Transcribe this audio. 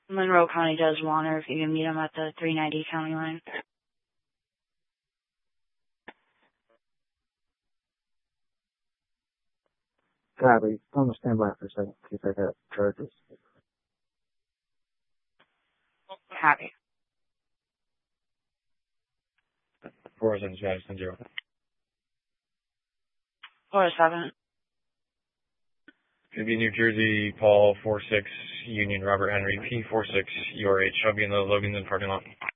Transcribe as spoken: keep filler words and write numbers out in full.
Monroe County does want her if you can meet him at the three ninety county line. Copy. I'm gonna stand by for a second in case I got charges. Happy. Four seven seven zero. Four seven. Could be New Jersey, Paul four six Union Robert Henry P four six U R H. I'll be in the Logan's parking lot.